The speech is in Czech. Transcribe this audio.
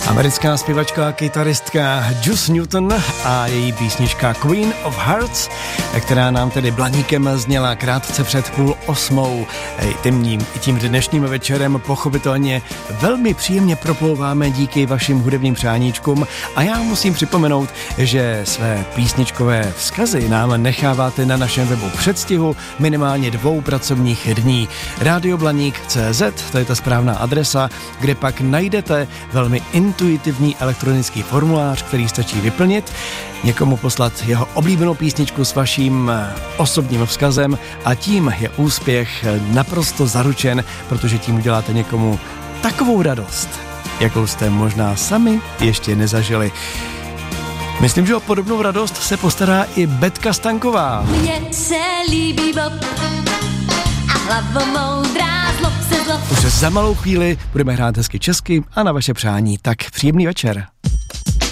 Americká zpěvačka a kytaristka Juice Newton a její písnička Queen of Hearts, která nám tedy blaníkem zněla krátce před 7:30. Tím dnešním večerem pochopitelně velmi příjemně proplouváme díky vašim hudebním přáníčkům a já musím připomenout, že své písničkové vzkazy nám necháváte na našem webu předstihu minimálně 2 pracovních dní. Radioblaník.cz, to je ta správná adresa, kde pak najdete velmi intuitivní elektronický formulář, který stačí vyplnit, někomu poslat jeho oblíbenou písničku s vaším osobním vzkazem a tím je úspěch naprosto zaručen, protože tím uděláte někomu takovou radost, jakou jste možná sami ještě nezažili. Myslím, že o podobnou radost se postará i Betka Stanková. Mně se líbí Bob a hlavomoudrá zlob se zlob. Už za malou chvíli budeme hrát hezky česky a na vaše přání. Tak příjemný večer.